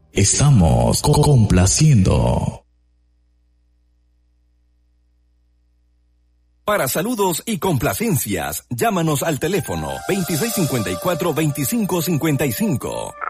Estamos complaciendo. Para saludos y complacencias, llámanos al teléfono 2654-2555.